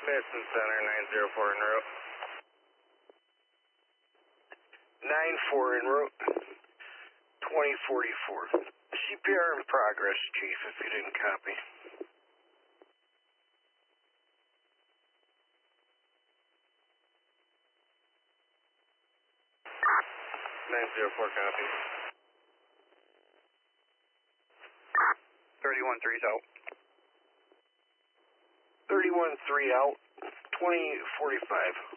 Mission Center, 904 en route. 9-4 en route. 2044. CPR in progress, Chief, if you didn't copy. .904 copy. 31-3's out. 31-3 out. 2045.